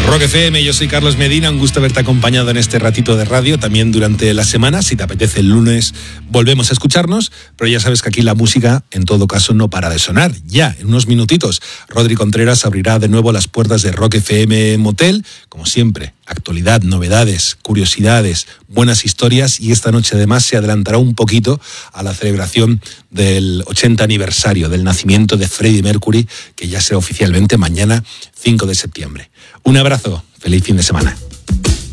Rock FM, yo soy Carlos Medina, un gusto haberte acompañado en este ratito de radio, también durante la semana. Si te apetece el lunes volvemos a escucharnos, pero ya sabes que aquí la música en todo caso no para de sonar. Ya en unos minutitos Rodri Contreras abrirá de nuevo las puertas de Rock FM Motel, como siempre, actualidad, novedades, curiosidades, buenas historias, y esta noche además se adelantará un poquito a la celebración del 80 aniversario del nacimiento de Freddie Mercury, que ya será oficialmente mañana 5 de septiembre. Un abrazo, feliz fin de semana.